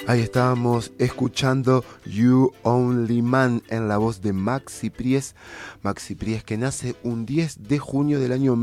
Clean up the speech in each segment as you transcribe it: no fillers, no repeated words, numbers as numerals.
Ahí estábamos escuchando You Only Man en la voz de Maxi Priest. Maxi Priest, que nace un 10 de junio del año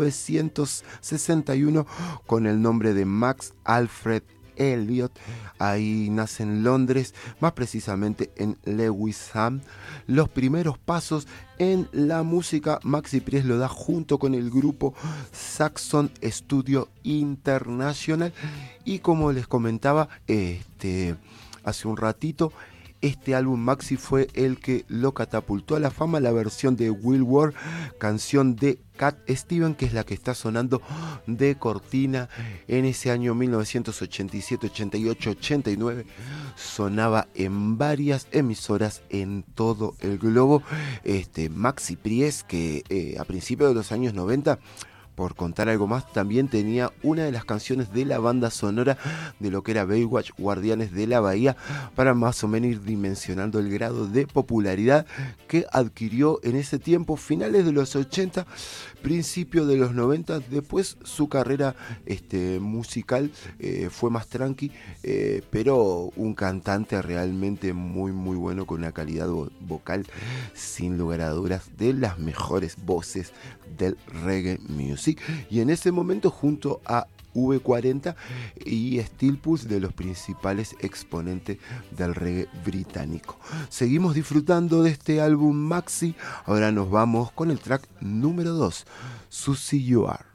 1961 con el nombre de Max Alfred Elliot. Ahí nace en Londres, más precisamente en Lewisham. Los primeros pasos en la música Maxi Priest lo da junto con el grupo Saxon Studio International, y como les comentaba hace un ratito, este álbum Maxi fue el que lo catapultó a la fama. La versión de Will Ward, canción de Cat Stevens, que es la que está sonando de cortina en ese año 1987, 88, 89, sonaba en varias emisoras en todo el globo. Maxi Priest, que a principios de los años 90, por contar algo más, también tenía una de las canciones de la banda sonora de lo que era Baywatch, Guardianes de la Bahía, para más o menos ir dimensionando el grado de popularidad que adquirió en ese tiempo, finales de los 80, principio de los 90. Después su carrera musical fue más tranqui, pero un cantante realmente muy muy bueno, con una calidad vocal sin lugar a dudas de las mejores voces del reggae music. Y en ese momento, junto a V40 y Steel Pulse, de los principales exponentes del reggae británico. Seguimos disfrutando de este álbum Maxi. Ahora nos vamos con el track número 2, Susie You Are.